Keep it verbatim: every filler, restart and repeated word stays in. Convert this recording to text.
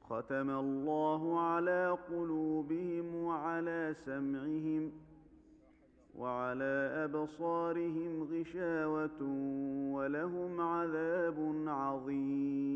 ختم الله على قلوبهم وعلى سمعهم وعلى أبصارهم غشاوة ولهم عذاب عظيم.